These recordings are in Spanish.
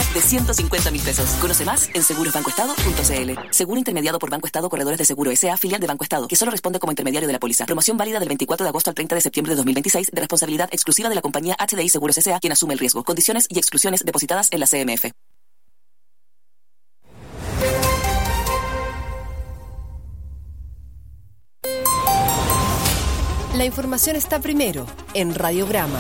de 150.000 pesos. Conoce más en segurosbancoestado.cl. Seguro intermediado por Banco Estado Corredores de Seguro S.A., filial de Banco Estado, que solo responde como intermediario de la póliza. Promoción válida del 24 de agosto al 30 de septiembre de 2026, de responsabilidad exclusiva de la compañía HDI Seguros S.A., quien asume el riesgo. Condiciones y exclusiones depositadas en la CMF. La información está primero en Radiograma.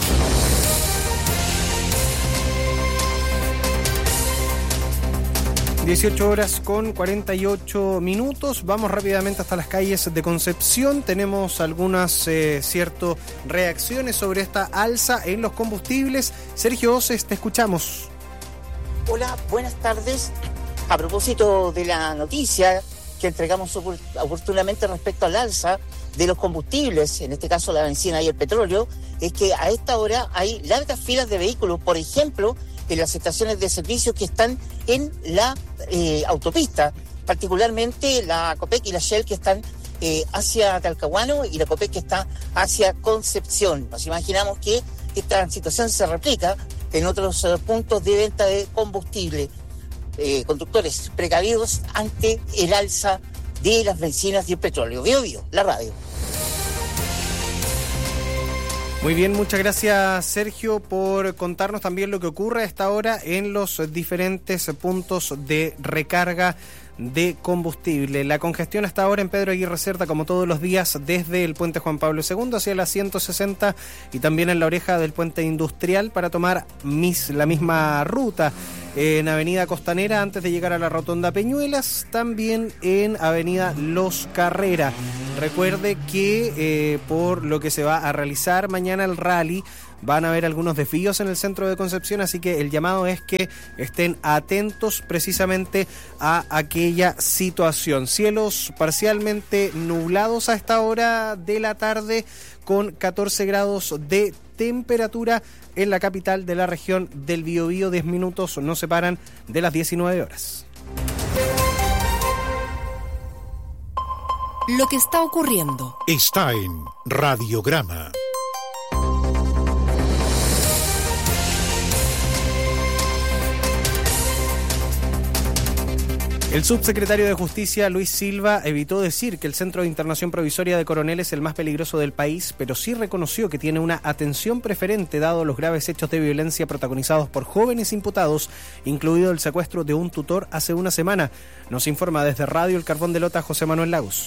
(18:48). Vamos rápidamente hasta las calles de Concepción. Tenemos algunas reacciones sobre esta alza en los combustibles. Sergio Oces, te escuchamos. Hola, buenas tardes. A propósito de la noticia que entregamos oportunamente respecto al alza de los combustibles, en este caso la bencina y el petróleo, es que a esta hora hay largas filas de vehículos, por ejemplo, en las estaciones de servicio que están en la autopista, particularmente la Copec y la Shell, que están hacia Talcahuano, y la Copec que está hacia Concepción. Nos imaginamos que esta situación se replica en otros puntos de venta de combustible. Conductores precavidos ante el alza de las bencinas y el petróleo. Bio, la radio. Muy bien, muchas gracias, Sergio, por contarnos también lo que ocurre a esta hora en los diferentes puntos de recarga de combustible. La congestión hasta ahora en Pedro Aguirre Cerda, como todos los días, desde el puente Juan Pablo II hacia la 160 y también en la oreja del puente Industrial para tomar la misma ruta. En Avenida Costanera antes de llegar a la Rotonda Peñuelas, también en Avenida Los Carrera. Recuerde que por lo que se va a realizar mañana el rally, van a haber algunos desvíos en el centro de Concepción, así que el llamado es que estén atentos precisamente a aquella situación. Cielos parcialmente nublados a esta hora de la tarde, con 14 grados de temperatura en la capital de la región del Biobío. 10 minutos nos separan de las 19 horas. Lo que está ocurriendo está en Radiograma. El subsecretario de Justicia, Luis Silva, evitó decir que el Centro de Internación Provisoria de Coronel es el más peligroso del país, pero sí reconoció que tiene una atención preferente dado los graves hechos de violencia protagonizados por jóvenes imputados, incluido el secuestro de un tutor hace una semana. Nos informa desde Radio El Carbón de Lota José Manuel Lagos.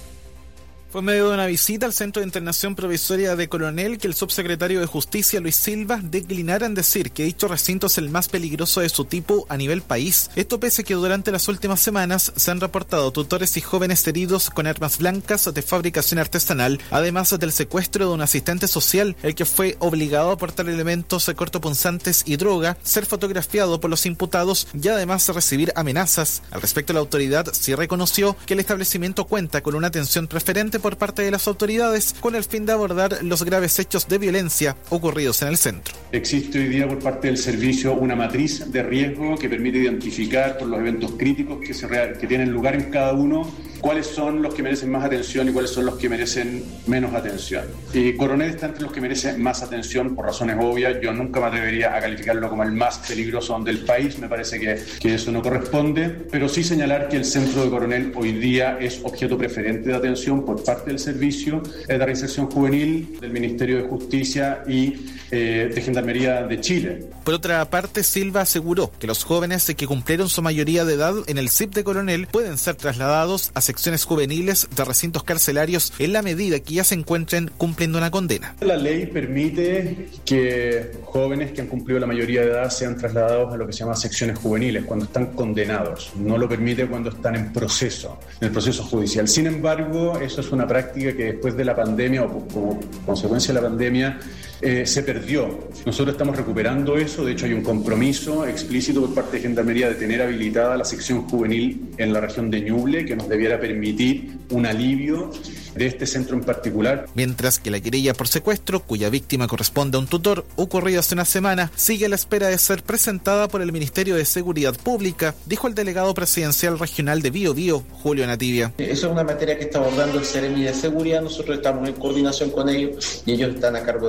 Fue en medio de una visita al Centro de Internación Provisoria de Coronel que el subsecretario de Justicia, Luis Silva, declinara en decir que dicho recinto es el más peligroso de su tipo a nivel país. Esto pese a que durante las últimas semanas se han reportado tutores y jóvenes heridos con armas blancas de fabricación artesanal, además del secuestro de un asistente social, el que fue obligado a portar elementos cortopunzantes y droga, ser fotografiado por los imputados y además recibir amenazas. Al respecto, la autoridad sí reconoció que el establecimiento cuenta con una atención preferente por parte de las autoridades con el fin de abordar los graves hechos de violencia ocurridos en el centro. Existe hoy día por parte del servicio una matriz de riesgo que permite identificar por los eventos críticos que tienen lugar en cada uno cuáles son los que merecen más atención y cuáles son los que merecen menos atención. Coronel está entre los que merece más atención por razones obvias. Yo nunca me atrevería a calificarlo como el más peligroso del país, me parece que eso no corresponde, pero sí señalar que el centro de Coronel hoy día es objeto preferente de atención por parte del Servicio de Reinserción Juvenil, del Ministerio de Justicia y de Gendarmería de Chile. Por otra parte, Silva aseguró que los jóvenes que cumplieron su mayoría de edad en el CIP de Coronel pueden ser trasladados a secciones juveniles de recintos carcelarios en la medida que ya se encuentren cumpliendo una condena. La ley permite que jóvenes que han cumplido la mayoría de edad sean trasladados a lo que se llama secciones juveniles cuando están condenados. No lo permite cuando están en el proceso judicial. Sin embargo, eso es una práctica que después de la pandemia o como consecuencia de la pandemia se perdió. Nosotros estamos recuperando eso. De hecho, hay un compromiso explícito por parte de Gendarmería de tener habilitada la sección juvenil en la región de Ñuble, que nos debiera permitir un alivio de este centro en particular. Mientras que la querella por secuestro, cuya víctima corresponde a un tutor, ocurrido hace una semana, sigue a la espera de ser presentada por el Ministerio de Seguridad Pública, dijo el delegado presidencial regional de Biobío, Julio Nativia. Eso es una materia que está abordando el Seremi de Seguridad. Nosotros estamos en coordinación con ellos y ellos están a cargo de su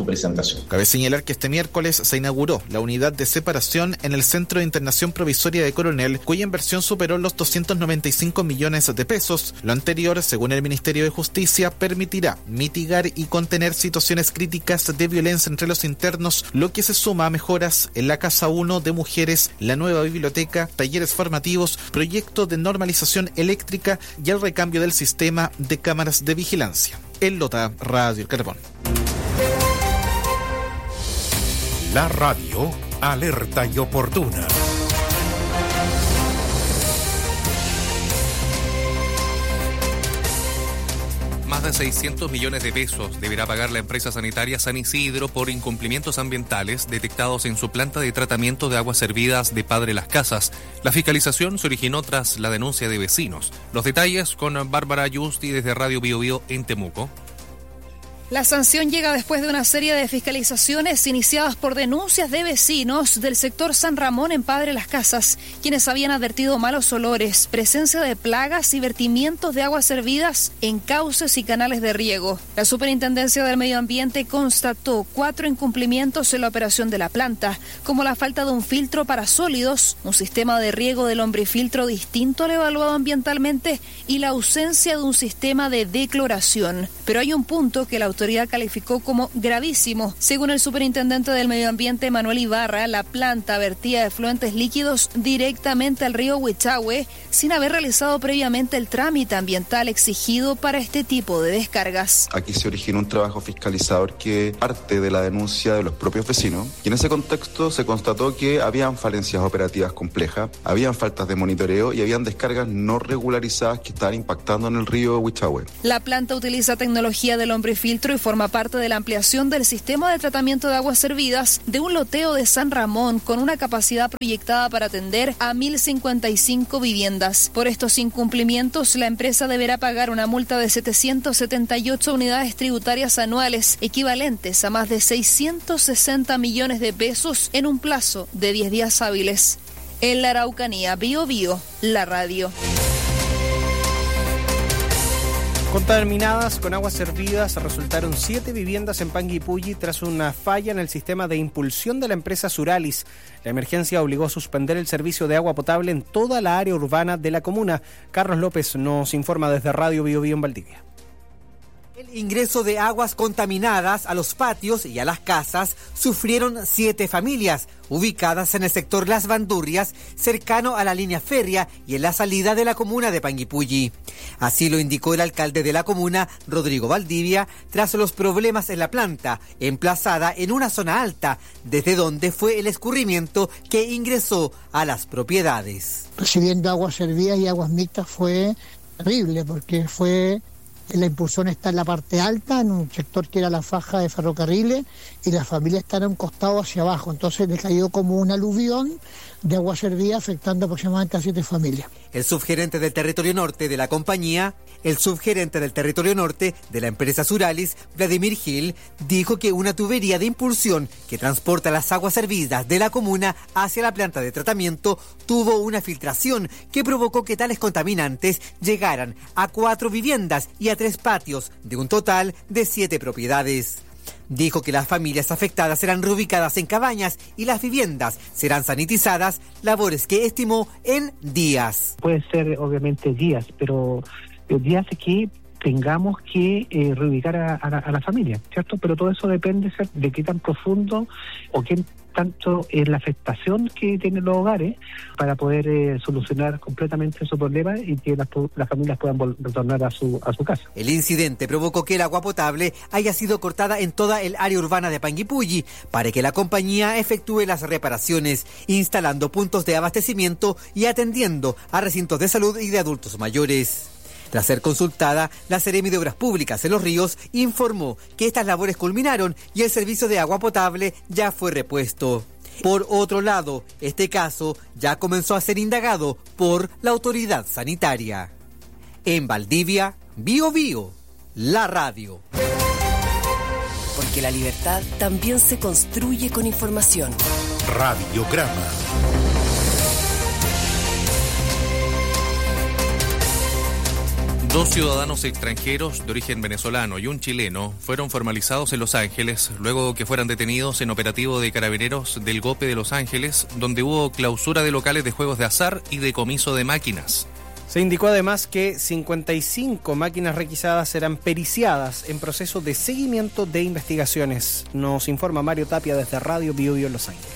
su presentación. Cabe señalar que este miércoles se inauguró la unidad de separación en el Centro de Internación Provisoria de Coronel, cuya inversión superó los 295 millones de pesos. Lo anterior, según el Ministerio de Justicia, permitirá mitigar y contener situaciones críticas de violencia entre los internos, lo que se suma a mejoras en la Casa 1 de Mujeres, la nueva biblioteca, talleres formativos, proyecto de normalización eléctrica y el recambio del sistema de cámaras de vigilancia. En Lota, Radio El Carbón. La radio alerta y oportuna. Más de 600 millones de pesos deberá pagar la empresa sanitaria San Isidro por incumplimientos ambientales detectados en su planta de tratamiento de aguas servidas de Padre Las Casas. La fiscalización se originó tras la denuncia de vecinos. Los detalles con Bárbara Yusti desde Radio Bio Bio en Temuco. La sanción llega después de una serie de fiscalizaciones iniciadas por denuncias de vecinos del sector San Ramón en Padre Las Casas, quienes habían advertido malos olores, presencia de plagas y vertimientos de aguas servidas en cauces y canales de riego. La Superintendencia del Medio Ambiente constató 4 incumplimientos en la operación de la planta, como la falta de un filtro para sólidos, un sistema de riego del lombrifiltro distinto al evaluado ambientalmente y la ausencia de un sistema de decloración. Pero hay un punto que la autoridad calificó como gravísimo. Según el superintendente del Medio Ambiente, Manuel Ibarra, la planta vertía efluentes líquidos directamente al río Huichahue sin haber realizado previamente el trámite ambiental exigido para este tipo de descargas. Aquí se originó un trabajo fiscalizador que parte de la denuncia de los propios vecinos, y en ese contexto se constató que habían falencias operativas complejas, habían faltas de monitoreo y habían descargas no regularizadas que estaban impactando en el río Huichahue. La planta utiliza tecnología del lombrifiltro y forma parte de la ampliación del sistema de tratamiento de aguas servidas de un loteo de San Ramón con una capacidad proyectada para atender a 1.055 viviendas. Por estos incumplimientos, la empresa deberá pagar una multa de 778 unidades tributarias anuales, equivalentes a más de 660 millones de pesos en un plazo de 10 días hábiles. En la Araucanía, Bio Bio, la radio. Contaminadas con aguas servidas, resultaron 7 viviendas en Panguipulli tras una falla en el sistema de impulsión de la empresa Suralis. La emergencia obligó a suspender el servicio de agua potable en toda la área urbana de la comuna. Carlos López nos informa desde Radio Bio Bio en Valdivia. El ingreso de aguas contaminadas a los patios y a las casas sufrieron 7 familias, ubicadas en el sector Las Bandurrias, cercano a la línea férrea y en la salida de la comuna de Panguipulli. Así lo indicó el alcalde de la comuna, Rodrigo Valdivia, tras los problemas en la planta, emplazada en una zona alta, desde donde fue el escurrimiento que ingresó a las propiedades. Recibiendo aguas servidas y aguas mixtas fue terrible, porque la impulsión está en la parte alta, en un sector que era la faja de ferrocarriles, y la familia está en un costado hacia abajo. Entonces le cayó como un aluvión de agua servida, afectando aproximadamente a 7 familias. El subgerente del territorio norte de la compañía, de la empresa Suralis, Vladimir Gil, dijo que una tubería de impulsión que transporta las aguas servidas de la comuna hacia la planta de tratamiento tuvo una filtración que provocó que tales contaminantes llegaran a 4 viviendas y a 3 patios, de un total de 7 propiedades. Dijo que las familias afectadas serán reubicadas en cabañas y las viviendas serán sanitizadas, labores que estimó en días. Puede ser obviamente días, pero días que tengamos que reubicar a la familia, ¿cierto? Pero todo eso depende de qué tan profundo o qué tanto es la afectación que tienen los hogares para poder solucionar completamente su problema y que las familias puedan retornar a su casa. El incidente provocó que el agua potable haya sido cortada en toda el área urbana de Panguipulli para que la compañía efectúe las reparaciones, instalando puntos de abastecimiento y atendiendo a recintos de salud y de adultos mayores. Tras ser consultada, la Seremi de Obras Públicas en Los Ríos informó que estas labores culminaron y el servicio de agua potable ya fue repuesto. Por otro lado, este caso ya comenzó a ser indagado por la autoridad sanitaria. En Valdivia, Bio Bio, la radio. Porque la libertad también se construye con información. Radiograma. 2 ciudadanos extranjeros de origen venezolano y un chileno fueron formalizados en Los Ángeles luego que fueran detenidos en operativo de carabineros del GOPE de Los Ángeles, donde hubo clausura de locales de juegos de azar y decomiso de máquinas. Se indicó además que 55 máquinas requisadas serán periciadas en proceso de seguimiento de investigaciones. Nos informa Mario Tapia desde Radio Bio Bio en Los Ángeles.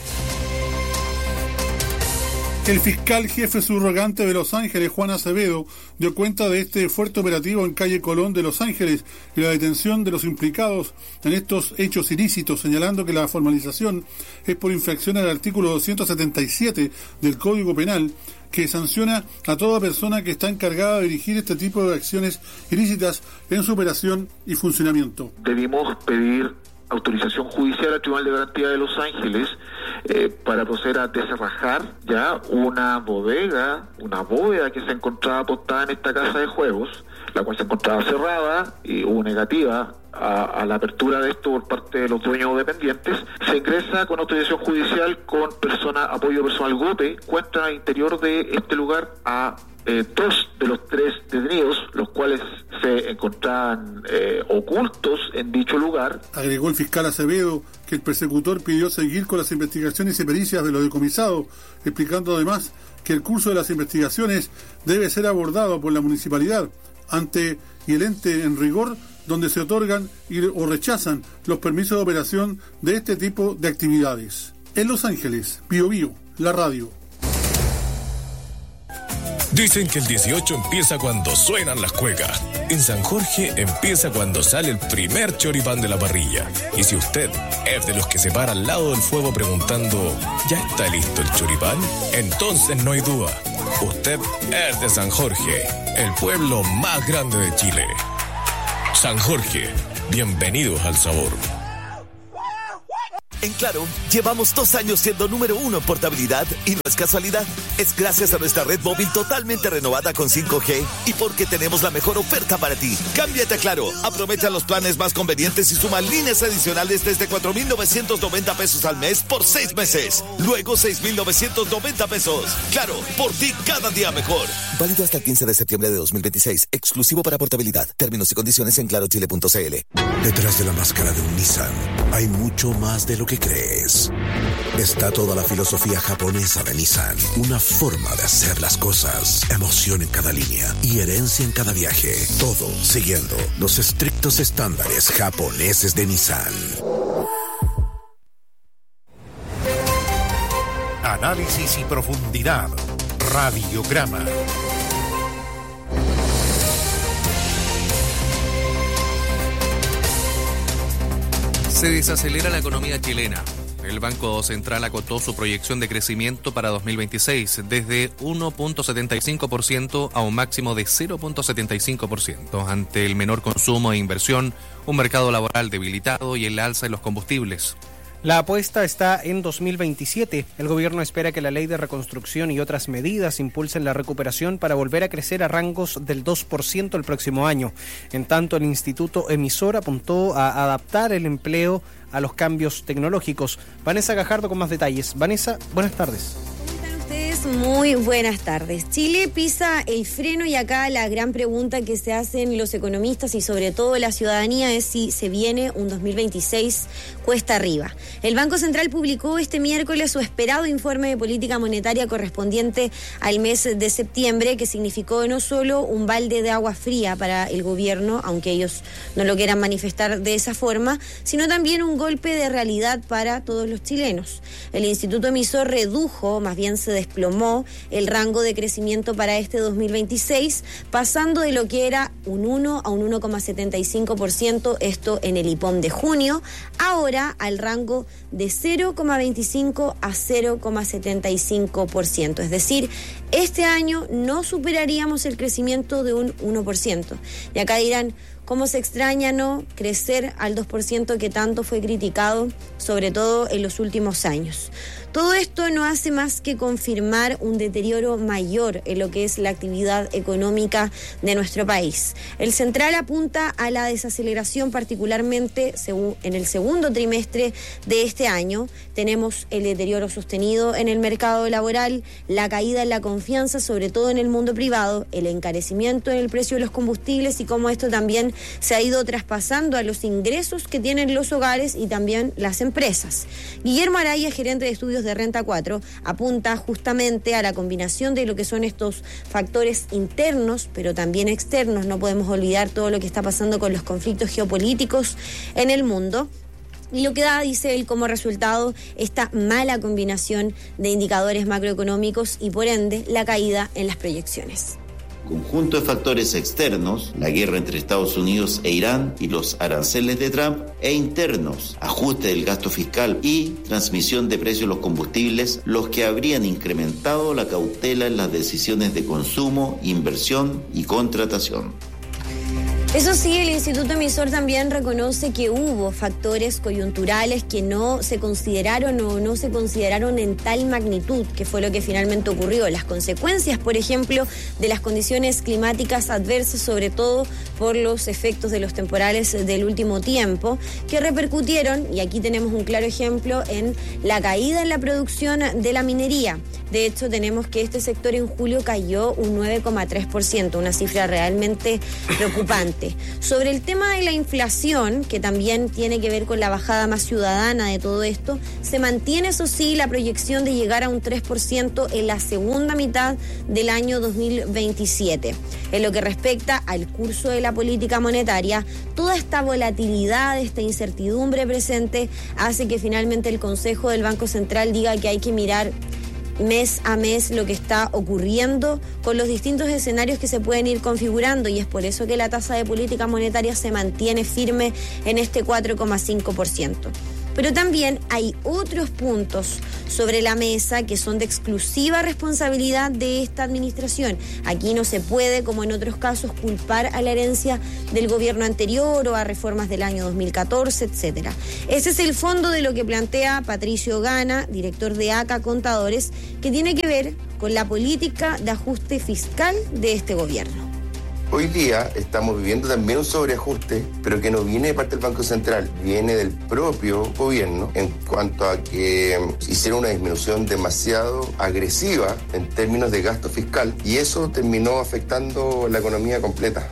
El fiscal jefe subrogante de Los Ángeles, Juan Acevedo, dio cuenta de este fuerte operativo en calle Colón de Los Ángeles y la detención de los implicados en estos hechos ilícitos, señalando que la formalización es por infracción al artículo 277 del Código Penal, que sanciona a toda persona que está encargada de dirigir este tipo de acciones ilícitas en su operación y funcionamiento. Debimos pedir autorización judicial al Tribunal de Garantía de Los Ángeles para proceder a desarrajar ya una bóveda que se encontraba apostada en esta casa de juegos, la cual se encontraba cerrada y hubo negativa a la apertura de esto por parte de los dueños o dependientes. Se ingresa con autorización judicial con apoyo personal GOPE, encuentran al interior de este lugar a 2 de los 3 detenidos, los cuales se encontraban ocultos en dicho lugar. Agregó el fiscal Acevedo que el persecutor pidió seguir con las investigaciones y pericias de lo decomisado, explicando además que el curso de las investigaciones debe ser abordado por la municipalidad ante y el ente en rigor donde se otorgan o rechazan los permisos de operación de este tipo de actividades. En Los Ángeles, Bio Bio, la radio. Dicen que el 18 empieza cuando suenan las cuecas. En San Jorge empieza cuando sale el primer choripán de la parrilla. Y si usted es de los que se para al lado del fuego preguntando ¿ya está listo el choripán? Entonces no hay duda. Usted es de San Jorge, el pueblo más grande de Chile. San Jorge, bienvenidos al sabor. En Claro, llevamos 2 años siendo número 1 en portabilidad y no es casualidad. Es gracias a nuestra red móvil totalmente renovada con 5G y porque tenemos la mejor oferta para ti. Cámbiate a Claro, aprovecha los planes más convenientes y suma líneas adicionales desde 4,990 pesos al mes por 6 meses. Luego 6,990 pesos. Claro, por ti cada día mejor. Válido hasta el 15 de septiembre de 2026. Exclusivo para portabilidad. Términos y condiciones en clarochile.cl. Detrás de la máscara de un Nissan hay mucho más de lo que crees. Está toda la filosofía japonesa de Nissan, una forma de hacer las cosas, emoción en cada línea y herencia en cada viaje, todo siguiendo los estrictos estándares japoneses de Nissan. Análisis y profundidad. Radiograma. Se desacelera la economía chilena. El Banco Central acotó su proyección de crecimiento para 2026 desde 1.75% a un máximo de 0.75% ante el menor consumo e inversión, un mercado laboral debilitado y el alza en los combustibles. La apuesta está en 2027. El gobierno espera que la ley de reconstrucción y otras medidas impulsen la recuperación para volver a crecer a rangos del 2% el próximo año. En tanto, el Instituto Emisor apuntó a adaptar el empleo a los cambios tecnológicos. Vanessa Gajardo con más detalles. Vanessa, buenas tardes. Muy buenas tardes. Chile pisa el freno y acá la gran pregunta que se hacen los economistas y sobre todo la ciudadanía es si se viene un 2026 cuesta arriba. El Banco Central publicó este miércoles su esperado informe de política monetaria correspondiente al mes de septiembre, que significó no solo un balde de agua fría para el gobierno, aunque ellos no lo quieran manifestar de esa forma, sino también un golpe de realidad para todos los chilenos. El Instituto Emisor redujo, más bien se desplomó el rango de crecimiento para este 2026, pasando de lo que era un 1 a un 1,75%, esto en el IPOM de junio, ahora al rango de 0,25 a 0,75%. Es decir, este año no superaríamos el crecimiento de un 1%. Y acá dirán, ¿cómo se extraña no crecer al 2% que tanto fue criticado, sobre todo en los últimos años? Todo esto no hace más que confirmar un deterioro mayor en lo que es la actividad económica de nuestro país. El Central apunta a la desaceleración, particularmente en el segundo trimestre de este año. Tenemos el deterioro sostenido en el mercado laboral, la caída en la confianza, sobre todo en el mundo privado, el encarecimiento en el precio de los combustibles y cómo esto también se ha ido traspasando a los ingresos que tienen los hogares y también las empresas. Guillermo Araya, gerente de estudios de Renta 4, apunta justamente a la combinación de lo que son estos factores internos, pero también externos. No podemos olvidar todo lo que está pasando con los conflictos geopolíticos en el mundo. Y lo que da, dice él, como resultado esta mala combinación de indicadores macroeconómicos y, por ende, la caída en las proyecciones. Conjunto de factores externos, la guerra entre Estados Unidos e Irán y los aranceles de Trump, e internos, ajuste del gasto fiscal y transmisión de precios de los combustibles, los que habrían incrementado la cautela en las decisiones de consumo, inversión y contratación. Eso sí, el Instituto Emisor también reconoce que hubo factores coyunturales que no se consideraron o no se consideraron en tal magnitud, que fue lo que finalmente ocurrió. Las consecuencias, por ejemplo, de las condiciones climáticas adversas, sobre todo por los efectos de los temporales del último tiempo, que repercutieron, y aquí tenemos un claro ejemplo, en la caída en la producción de la minería. De hecho, tenemos que este sector en julio cayó un 9,3%, una cifra realmente preocupante. Sobre el tema de la inflación, que también tiene que ver con la bajada más ciudadana de todo esto, se mantiene, eso sí, la proyección de llegar a un 3% en la segunda mitad del año 2027. En lo que respecta al curso de la política monetaria, toda esta volatilidad, esta incertidumbre presente, hace que finalmente el Consejo del Banco Central diga que hay que mirar mes a mes lo que está ocurriendo con los distintos escenarios que se pueden ir configurando, y es por eso que la tasa de política monetaria se mantiene firme en este 4,5%. Pero también hay otros puntos sobre la mesa que son de exclusiva responsabilidad de esta administración. Aquí no se puede, como en otros casos, culpar a la herencia del gobierno anterior o a reformas del año 2014, etcétera. Ese es el fondo de lo que plantea Patricio Gana, director de ACA Contadores, que tiene que ver con la política de ajuste fiscal de este gobierno. Hoy día estamos viviendo también un sobreajuste, pero que no viene de parte del Banco Central, viene del propio gobierno en cuanto a que hicieron una disminución demasiado agresiva en términos de gasto fiscal, y eso terminó afectando la economía completa.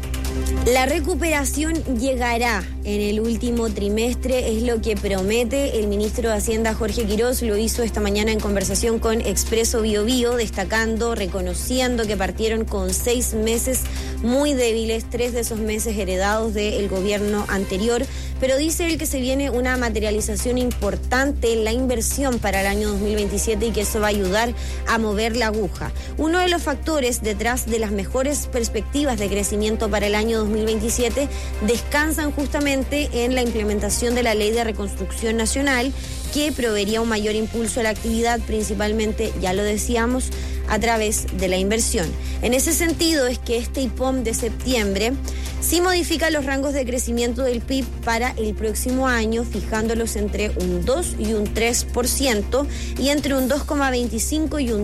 La recuperación llegará en el último trimestre, es lo que promete el ministro de Hacienda, Jorge Quirós. Lo hizo esta mañana en conversación con Expreso Biobío, destacando, reconociendo que partieron con 6 meses muy débiles, 3 de esos meses heredados del gobierno anterior, pero dice él que se viene una materialización importante en la inversión para el año 2027 y que eso va a ayudar a mover la aguja. Uno de los factores detrás de las mejores perspectivas de crecimiento para el año 2027 descansan justamente en la implementación de la Ley de Reconstrucción Nacional, que proveería un mayor impulso a la actividad, principalmente, ya lo decíamos, a través de la inversión. En ese sentido es que este IPOM de septiembre sí modifica los rangos de crecimiento del PIB para el próximo año, fijándolos entre un 2 y un 3% y entre un 2,25 y un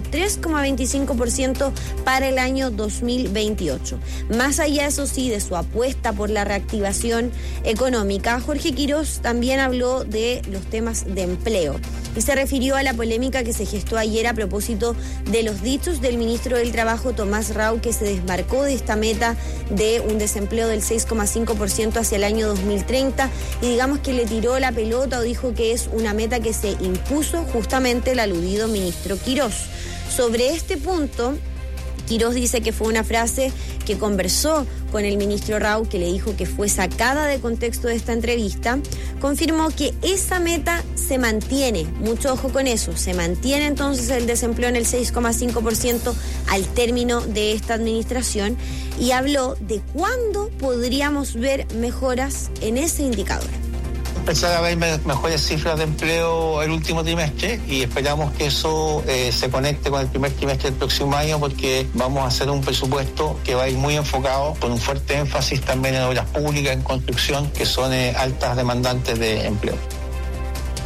3,25% para el año 2028. Más allá, eso sí, de su apuesta por la reactivación económica, Jorge Quirós también habló de los temas de empleo y se refirió a la polémica que se gestó ayer a propósito de los dichos del ministro del Trabajo, Tomás Rau, que se desmarcó de esta meta de un desempleo del 6,5% hacia el año 2030 y digamos que le tiró la pelota o dijo que es una meta que se impuso justamente el aludido ministro Quirós. Sobre este punto, Quirós dice que fue una frase que conversó con el ministro Rau, que le dijo que fue sacada de contexto de esta entrevista. Confirmó que esa meta se mantiene, mucho ojo con eso, se mantiene entonces el desempleo en el 6,5% al término de esta administración, y habló de cuándo podríamos ver mejoras en ese indicador. Empezar a ver mejores cifras de empleo el último trimestre y esperamos que eso se conecte con el primer trimestre del próximo año, porque vamos a hacer un presupuesto que va a ir muy enfocado, con un fuerte énfasis también en obras públicas, en construcción, que son altas demandantes de empleo.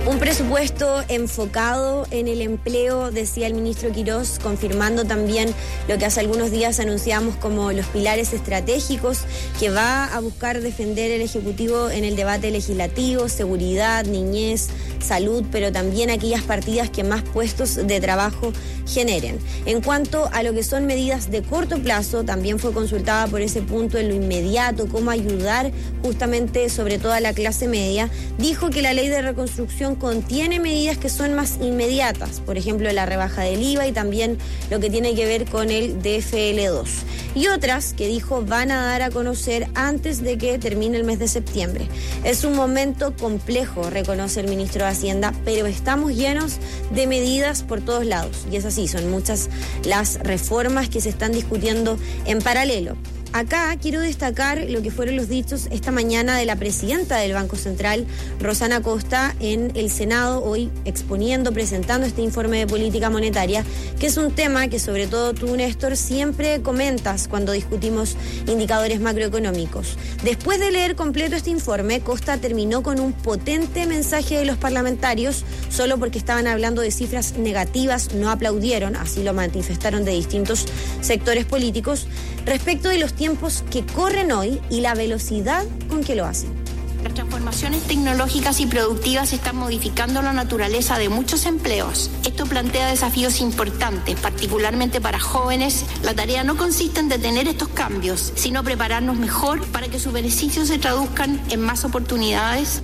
Un presupuesto enfocado en el empleo, decía el ministro Quirós, confirmando también lo que hace algunos días anunciamos como los pilares estratégicos que va a buscar defender el Ejecutivo en el debate legislativo: seguridad, niñez, salud, pero también aquellas partidas que más puestos de trabajo generen. En cuanto a lo que son medidas de corto plazo, también fue consultada por ese punto en lo inmediato, cómo ayudar justamente sobre todo a la clase media. Dijo que la ley de reconstrucción contiene medidas que son más inmediatas, por ejemplo la rebaja del IVA y también lo que tiene que ver con el DFL2. Y otras que dijo van a dar a conocer antes de que termine el mes de septiembre. Es un momento complejo, reconoce el ministro de Hacienda, pero estamos llenos de medidas por todos lados. Y es así, son muchas las reformas que se están discutiendo en paralelo. Acá quiero destacar lo que fueron los dichos esta mañana de la presidenta del Banco Central, Rosana Costa, en el Senado, hoy exponiendo, presentando este informe de política monetaria, que es un tema que sobre todo tú, Néstor, siempre comentas cuando discutimos indicadores macroeconómicos. Después de leer completo este informe, Costa terminó con un potente mensaje de los parlamentarios, solo porque estaban hablando de cifras negativas, no aplaudieron, así lo manifestaron de distintos sectores políticos, respecto de los tiempos que corren hoy y la velocidad con que lo hacen. Las transformaciones tecnológicas y productivas están modificando la naturaleza de muchos empleos. Esto plantea desafíos importantes, particularmente para jóvenes. La tarea no consiste en detener estos cambios, sino prepararnos mejor para que sus beneficios se traduzcan en más oportunidades.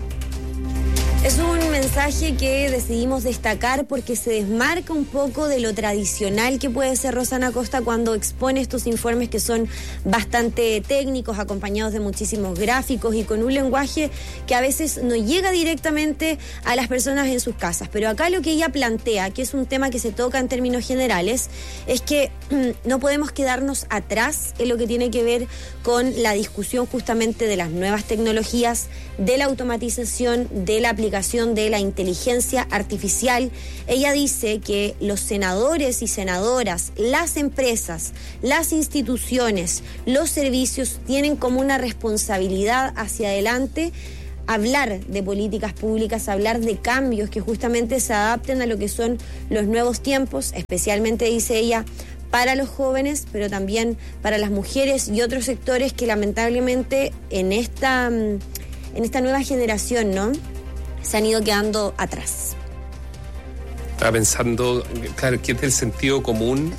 Es un mensaje que decidimos destacar porque se desmarca un poco de lo tradicional que puede ser Rosana Costa cuando expone estos informes que son bastante técnicos, acompañados de muchísimos gráficos y con un lenguaje que a veces no llega directamente a las personas en sus casas. Pero acá lo que ella plantea, que es un tema que se toca en términos generales, es que no podemos quedarnos atrás en lo que tiene que ver con la discusión justamente de las nuevas tecnologías, de la automatización, de la aplicación de la inteligencia artificial. Ella dice que los senadores y senadoras, las empresas, las instituciones, los servicios tienen como una responsabilidad hacia adelante hablar de políticas públicas, hablar de cambios que justamente se adapten a lo que son los nuevos tiempos, especialmente, dice ella, para los jóvenes, pero también para las mujeres y otros sectores que lamentablemente en esta nueva generación, ¿no?, se han ido quedando atrás. Estaba pensando, claro, que es del sentido común.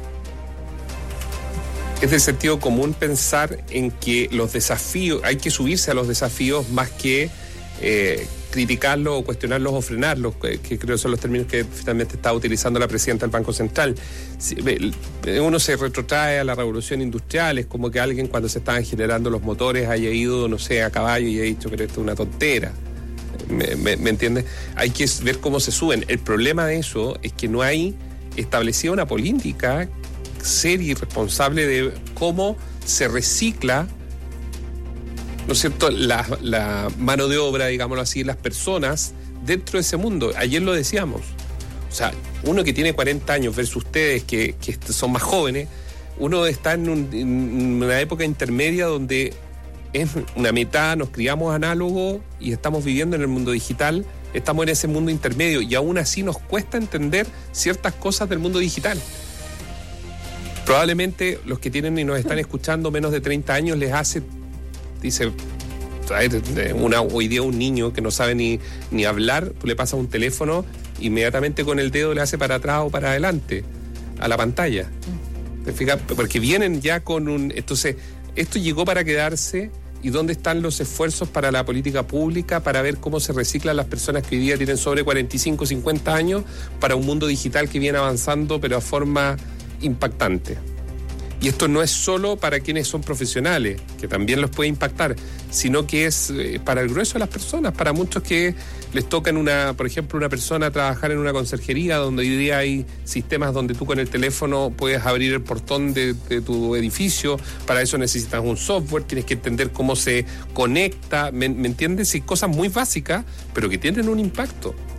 Es del sentido común pensar en que los desafíos, hay que subirse a los desafíos más que criticarlos o cuestionarlos o frenarlos, que creo son los términos que finalmente está utilizando la presidenta del Banco Central. Uno se retrotrae a la revolución industrial, es como que alguien cuando se estaban generando los motores haya ido, no sé, a caballo y haya dicho que esto es una tontera. ¿Me entiendes? Hay que ver cómo se suben. El problema de eso es que no hay establecida una política seria y responsable de cómo se recicla, ¿no es cierto?, la mano de obra, digámoslo así, las personas dentro de ese mundo. Ayer lo decíamos. O sea, uno que tiene 40 años versus ustedes que son más jóvenes, uno está en una época intermedia donde en una mitad nos criamos análogo y estamos viviendo en el mundo digital, estamos en ese mundo intermedio y aún así nos cuesta entender ciertas cosas del mundo digital. Probablemente los que tienen y nos están escuchando menos de 30 años les hace, dice, hoy día un niño que no sabe ni hablar, tú le pasas un teléfono, inmediatamente con el dedo le hace para atrás o para adelante a la pantalla. ¿Te fijas? Porque vienen ya con un... Entonces, esto llegó para quedarse. ¿Y dónde están los esfuerzos para la política pública, para ver cómo se reciclan las personas que hoy día tienen sobre 45, 50 años para un mundo digital que viene avanzando pero a forma impactante? Y esto no es solo para quienes son profesionales, que también los puede impactar, sino que es para el grueso de las personas, para muchos que les toca por ejemplo, una persona trabajar en una conserjería donde hoy día hay sistemas donde tú con el teléfono puedes abrir el portón de tu edificio. Para eso necesitas un software, tienes que entender cómo se conecta, ¿me entiendes? Y cosas muy básicas, pero que tienen un impacto.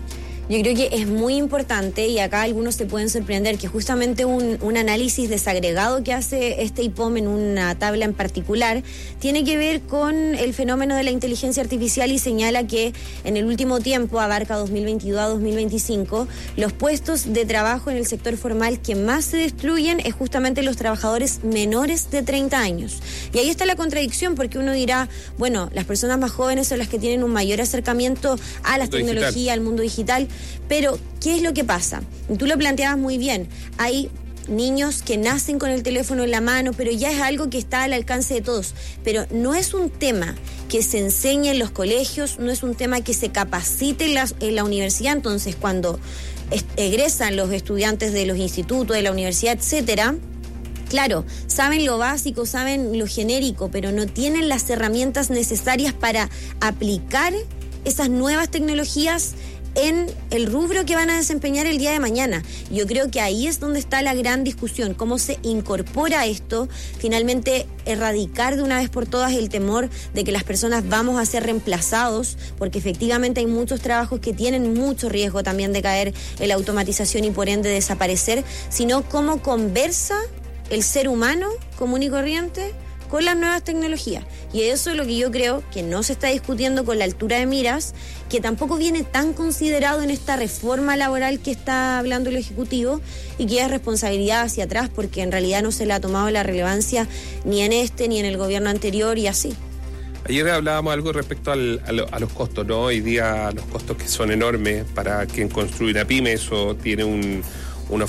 Yo creo que es muy importante, y acá algunos se pueden sorprender, que justamente un análisis desagregado que hace este IPOM en una tabla en particular tiene que ver con el fenómeno de la inteligencia artificial y señala que en el último tiempo, abarca 2022 a 2025, los puestos de trabajo en el sector formal que más se destruyen es justamente los trabajadores menores de 30 años. Y ahí está la contradicción, porque uno dirá, bueno, las personas más jóvenes son las que tienen un mayor acercamiento a las tecnologías, al mundo digital. Pero, ¿qué es lo que pasa? Tú lo planteabas muy bien. Hay niños que nacen con el teléfono en la mano, pero ya es algo que está al alcance de todos. Pero no es un tema que se enseñe en los colegios, no es un tema que se capacite en la universidad. Entonces, cuando egresan los estudiantes de los institutos, de la universidad, etcétera, claro, saben lo básico, saben lo genérico, pero no tienen las herramientas necesarias para aplicar esas nuevas tecnologías en el rubro que van a desempeñar el día de mañana. Yo creo que ahí es donde está la gran discusión, cómo se incorpora esto, finalmente erradicar de una vez por todas el temor de que las personas vamos a ser reemplazados, porque efectivamente hay muchos trabajos que tienen mucho riesgo también de caer en la automatización y por ende desaparecer, sino cómo conversa el ser humano común y corriente con las nuevas tecnologías. Y eso es lo que yo creo que no se está discutiendo con la altura de miras, que tampoco viene tan considerado en esta reforma laboral que está hablando el Ejecutivo y que es responsabilidad hacia atrás, porque en realidad no se le ha tomado la relevancia ni en este ni en el gobierno anterior y así. Ayer hablábamos algo respecto a los costos, ¿no? Hoy día los costos que son enormes para quien construye una pyme, eso tiene una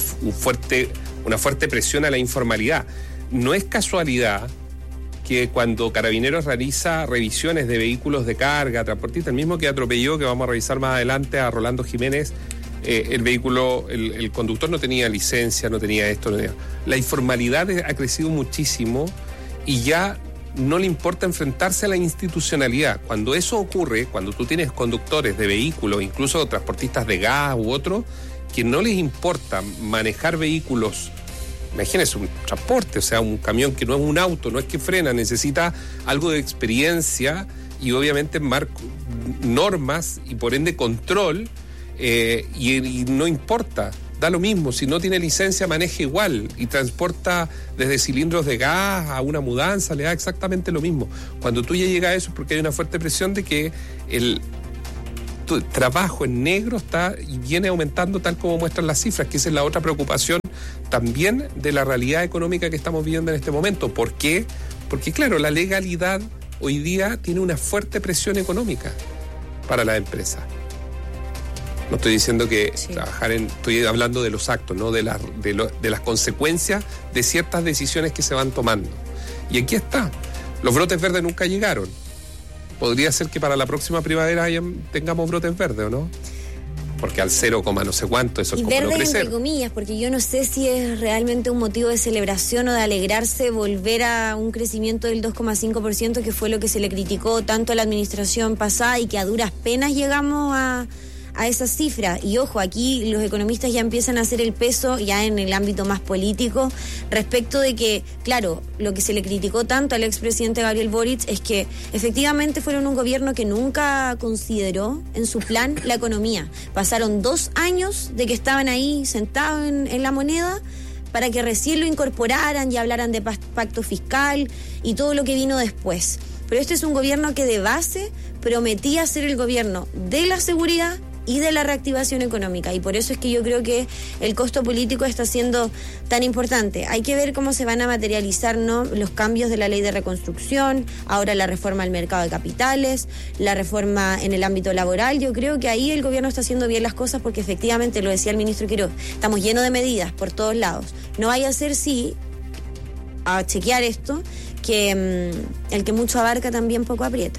fuerte presión a la informalidad. No es casualidad que cuando Carabineros realiza revisiones de vehículos de carga, transportistas, el mismo que atropelló, que vamos a revisar más adelante, a Rolando Jiménez, el vehículo, el conductor no tenía licencia, no tenía esto, no tenía. La informalidad ha crecido muchísimo y ya no le importa enfrentarse a la institucionalidad. Cuando eso ocurre, cuando tú tienes conductores de vehículos, incluso transportistas de gas u otros, que no les importa manejar vehículos. Imagínense un transporte, o sea, un camión que no es un auto, no es que frena, necesita algo de experiencia y obviamente normas y por ende control, y no importa, da lo mismo, si no tiene licencia maneja igual y transporta desde cilindros de gas a una mudanza, le da exactamente lo mismo. Cuando tú ya llegas a eso es porque hay una fuerte presión de que el trabajo en negro está y viene aumentando tal como muestran las cifras, que esa es la otra preocupación también de la realidad económica que estamos viviendo en este momento. ¿Por qué? Porque claro, la legalidad hoy día tiene una fuerte presión económica para las empresas. No estoy diciendo que estoy hablando de los actos, ¿no? de las consecuencias de ciertas decisiones que se van tomando. Y aquí está, los brotes verdes nunca llegaron. Podría ser que para la próxima primavera tengamos brotes verdes, ¿o no? Porque al 0, no sé cuánto, eso es como no crecer. Y verdes entre comillas, porque yo no sé si es realmente un motivo de celebración o de alegrarse volver a un crecimiento del 2,5%, que fue lo que se le criticó tanto a la administración pasada y que a duras penas llegamos a esa cifra. Y ojo, aquí los economistas ya empiezan a hacer el peso ya en el ámbito más político respecto de que, claro, lo que se le criticó tanto al expresidente Gabriel Boric es que efectivamente fueron un gobierno que nunca consideró en su plan la economía. Pasaron 2 años de que estaban ahí sentados en la moneda para que recién lo incorporaran y hablaran de pacto fiscal y todo lo que vino después. Pero este es un gobierno que de base prometía ser el gobierno de la seguridad y de la reactivación económica, y por eso es que yo creo que el costo político está siendo tan importante. Hay que ver cómo se van a materializar, ¿no?, los cambios de la ley de reconstrucción, ahora la reforma al mercado de capitales, la reforma en el ámbito laboral. Yo creo que ahí el gobierno está haciendo bien las cosas, porque efectivamente, lo decía el ministro Quiroz, estamos llenos de medidas por todos lados. No vaya a ser, a chequear esto, que el que mucho abarca también poco aprieta.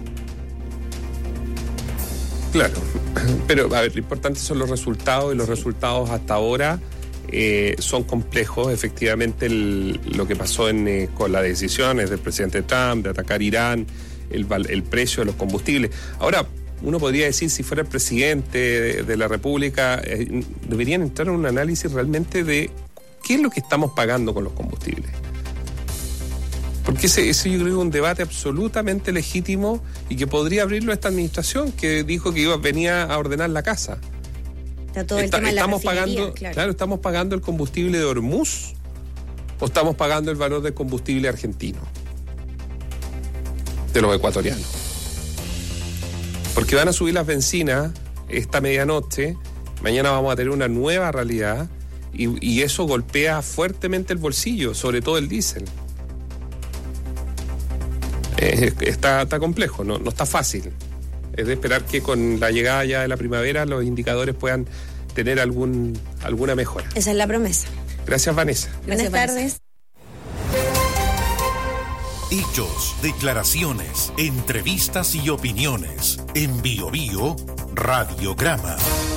Claro, pero a ver, lo importante son los resultados, y los resultados hasta ahora son complejos. Efectivamente, lo que pasó con las decisiones del presidente Trump de atacar Irán, el precio de los combustibles. Ahora, uno podría decir, si fuera el presidente de la República, deberían entrar en un análisis realmente de qué es lo que estamos pagando con los combustibles. Porque ese yo creo que es un debate absolutamente legítimo y que podría abrirlo esta administración, que dijo que venía a ordenar la casa. Está todo el tema de la refinería, claro, ¿estamos pagando el combustible de Hormuz o estamos pagando el valor del combustible argentino? De los ecuatorianos. Porque van a subir las bencinas esta medianoche, mañana vamos a tener una nueva realidad y eso golpea fuertemente el bolsillo, sobre todo el diésel. Está complejo, no está fácil. Es de esperar que con la llegada ya de la primavera los indicadores puedan tener alguna mejora. Esa es la promesa. Gracias, Vanessa. Buenas tardes. Hechos, declaraciones, entrevistas y opiniones. En Bio Bio, Radiograma.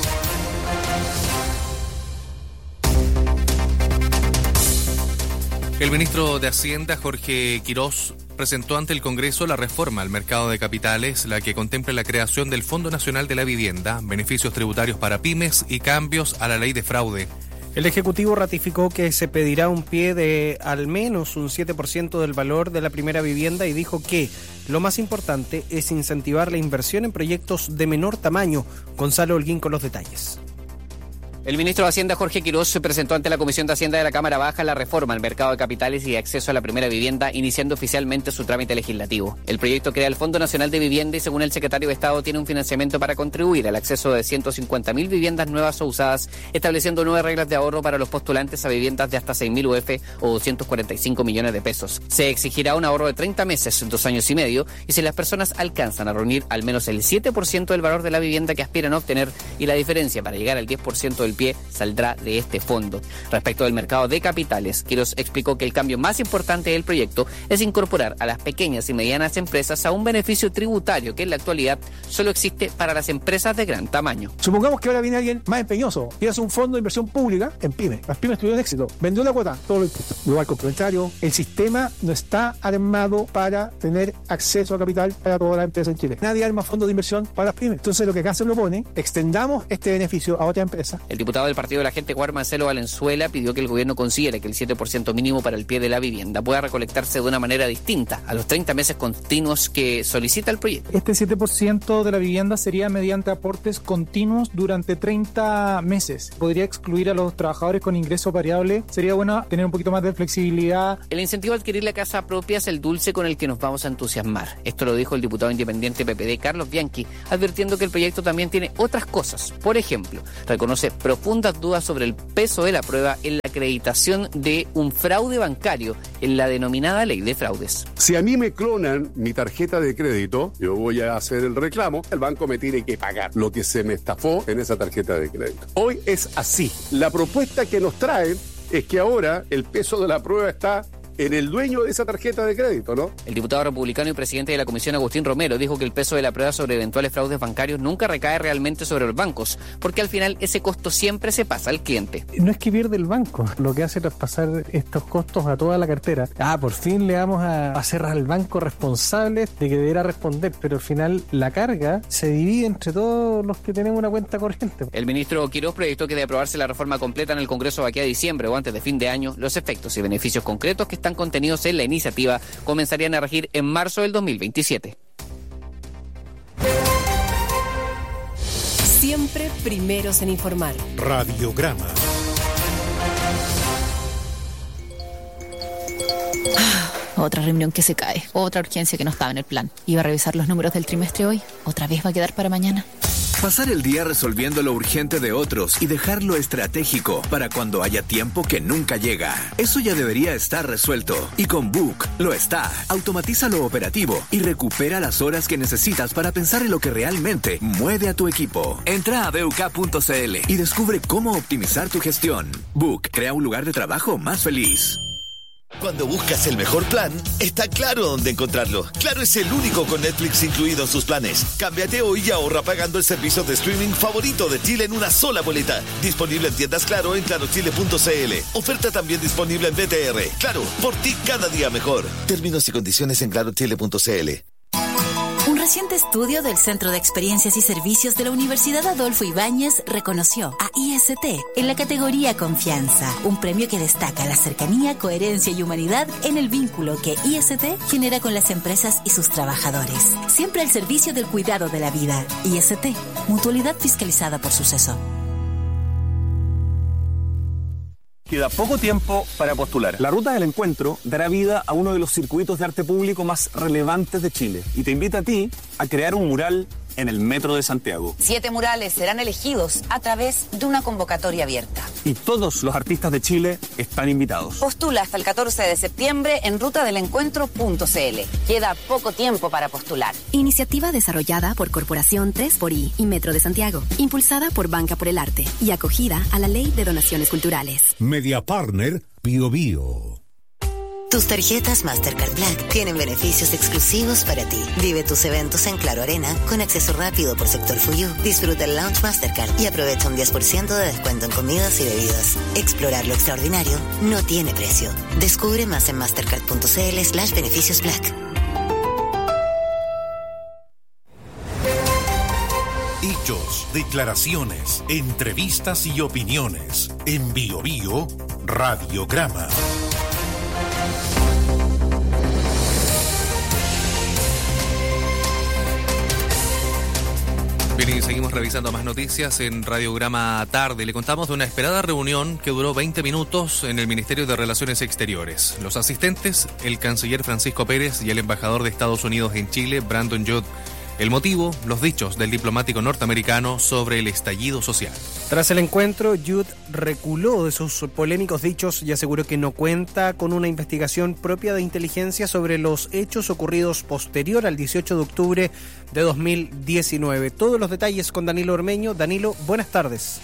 El ministro de Hacienda, Jorge Quirós, presentó ante el Congreso la reforma al mercado de capitales, la que contempla la creación del Fondo Nacional de la Vivienda, beneficios tributarios para pymes y cambios a la ley de fraude. El Ejecutivo ratificó que se pedirá un pie de al menos un 7% del valor de la primera vivienda y dijo que lo más importante es incentivar la inversión en proyectos de menor tamaño. Gonzalo Holguín con los detalles. El ministro de Hacienda, Jorge Quirós, se presentó ante la Comisión de Hacienda de la Cámara Baja la reforma al mercado de capitales y acceso a la primera vivienda, iniciando oficialmente su trámite legislativo. El proyecto crea el Fondo Nacional de Vivienda y, según el secretario de Estado, tiene un financiamiento para contribuir al acceso de 150.000 viviendas nuevas o usadas, estableciendo nuevas reglas de ahorro para los postulantes a viviendas de hasta 6.000 UF o 245 millones de pesos. Se exigirá un ahorro de 30 meses, 2 años y medio, y si las personas alcanzan a reunir al menos el 7% del valor de la vivienda que aspiran a obtener, y la diferencia para llegar al 10% del pie saldrá de este fondo. Respecto del mercado de capitales, Quirós explicó que el cambio más importante del proyecto es incorporar a las pequeñas y medianas empresas a un beneficio tributario que en la actualidad solo existe para las empresas de gran tamaño. Supongamos que ahora viene alguien más empeñoso y hace un fondo de inversión pública en pymes. Las pymes tuvieron éxito, vendió la cuota, todo lo impuesto. Lugar complementario, el sistema no está armado para tener acceso a capital para todas las empresas en Chile. Nadie arma fondos de inversión para las pymes. Entonces lo que acá se propone, extendamos este beneficio a otra empresa. El diputado del Partido de la Gente, Juan Marcelo Valenzuela, pidió que el gobierno considere que el 7% mínimo para el pie de la vivienda pueda recolectarse de una manera distinta a los 30 meses continuos que solicita el proyecto. Este 7% de la vivienda sería mediante aportes continuos durante 30 meses. Podría excluir a los trabajadores con ingreso variable. Sería bueno tener un poquito más de flexibilidad. El incentivo a adquirir la casa propia es el dulce con el que nos vamos a entusiasmar. Esto lo dijo el diputado independiente PPD, Carlos Bianchi, advirtiendo que el proyecto también tiene otras cosas. Por ejemplo, reconoce profundas dudas sobre el peso de la prueba en la acreditación de un fraude bancario en la denominada ley de fraudes. Si a mí me clonan mi tarjeta de crédito, yo voy a hacer el reclamo, el banco me tiene que pagar lo que se me estafó en esa tarjeta de crédito. Hoy es así. La propuesta que nos traen es que ahora el peso de la prueba está en el dueño de esa tarjeta de crédito, ¿no? El diputado republicano y presidente de la Comisión, Agustín Romero, dijo que el peso de la prueba sobre eventuales fraudes bancarios nunca recae realmente sobre los bancos, porque al final ese costo siempre se pasa al cliente. No es que pierde el banco, lo que hace es pasar estos costos a toda la cartera. Por fin le vamos a hacer al banco responsable de que deberá responder, pero al final la carga se divide entre todos los que tenemos una cuenta corriente. El ministro Quirós proyectó que de aprobarse la reforma completa en el Congreso de aquí a diciembre o antes de fin de año, los efectos y beneficios concretos que están contenidos en la iniciativa comenzarían a regir en marzo del 2027. Siempre primeros en informar. Radiograma. Otra reunión que se cae, otra urgencia que no estaba en el plan. Iba a revisar los números del trimestre hoy, otra vez va a quedar para mañana. Pasar el día resolviendo lo urgente de otros y dejar lo estratégico para cuando haya tiempo que nunca llega. Eso ya debería estar resuelto. Y con Book lo está. Automatiza lo operativo y recupera las horas que necesitas para pensar en lo que realmente mueve a tu equipo. Entra a BUK.cl y descubre cómo optimizar tu gestión. Book crea un lugar de trabajo más feliz. Cuando buscas el mejor plan, está Claro dónde encontrarlo. Claro es el único con Netflix incluido en sus planes. Cámbiate hoy y ahorra pagando el servicio de streaming favorito de Chile en una sola boleta. Disponible en tiendas Claro en clarochile.cl. Oferta también disponible en BTR. Claro, por ti cada día mejor. Términos y condiciones en clarochile.cl. Un reciente estudio del Centro de Experiencias y Servicios de la Universidad Adolfo Ibáñez reconoció a IST en la categoría Confianza, un premio que destaca la cercanía, coherencia y humanidad en el vínculo que IST genera con las empresas y sus trabajadores. Siempre al servicio del cuidado de la vida. IST, mutualidad fiscalizada por Suceso. Queda poco tiempo para postular. La Ruta del Encuentro dará vida a uno de los circuitos de arte público más relevantes de Chile y te invita a ti a crear un mural en el Metro de Santiago. 7 murales serán elegidos a través de una convocatoria abierta. Y todos los artistas de Chile están invitados. Postula hasta el 14 de septiembre en rutadelencuentro.cl. Queda poco tiempo para postular. Iniciativa desarrollada por Corporación 3xI y Metro de Santiago, impulsada por Banca por el Arte y acogida a la Ley de Donaciones Culturales. Media Partner Bio Bio. Tus tarjetas Mastercard Black tienen beneficios exclusivos para ti. Vive tus eventos en Claro Arena con acceso rápido por sector Fuyú. Disfruta el Lounge Mastercard y aprovecha un 10% de descuento en comidas y bebidas. Explorar lo extraordinario no tiene precio. Descubre más en mastercard.cl/beneficios Black. Hechos, declaraciones, entrevistas y opiniones. En Bio Bio, Radiograma. Bien, y seguimos revisando más noticias en Radiograma Tarde. Le contamos de una esperada reunión que duró 20 minutos en el Ministerio de Relaciones Exteriores. Los asistentes, el canciller Francisco Pérez y el embajador de Estados Unidos en Chile, Brandon Judd. El motivo, los dichos del diplomático norteamericano sobre el estallido social. Tras el encuentro, Judd reculó de sus polémicos dichos y aseguró que no cuenta con una investigación propia de inteligencia sobre los hechos ocurridos posterior al 18 de octubre de 2019. Todos los detalles con Danilo Ormeño. Danilo, buenas tardes.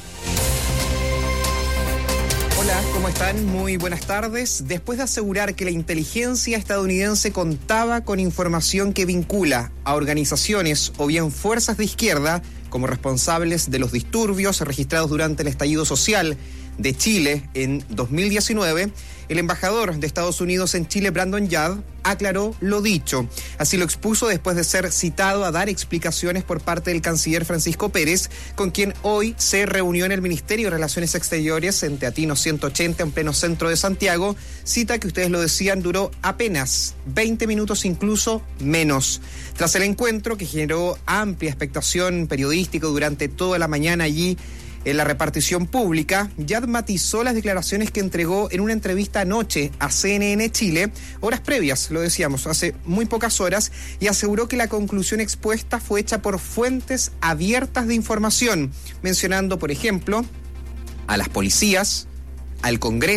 Hola, ¿cómo están? Muy buenas tardes. Después de asegurar que la inteligencia estadounidense contaba con información que vincula a organizaciones o bien fuerzas de izquierda como responsables de los disturbios registrados durante el estallido social de Chile en 2019, el embajador de Estados Unidos en Chile, Brandon Judd, aclaró lo dicho. Así lo expuso después de ser citado a dar explicaciones por parte del canciller Francisco Pérez, con quien hoy se reunió en el Ministerio de Relaciones Exteriores en Teatino 180, en pleno centro de Santiago. Cita que ustedes lo decían, duró apenas 20 minutos, incluso menos. Tras el encuentro, que generó amplia expectación periodística durante toda la mañana allí en la repartición pública, Judd matizó las declaraciones que entregó en una entrevista anoche a CNN Chile, horas previas, lo decíamos, hace muy pocas horas, y aseguró que la conclusión expuesta fue hecha por fuentes abiertas de información, mencionando, por ejemplo, a las policías, al Congreso,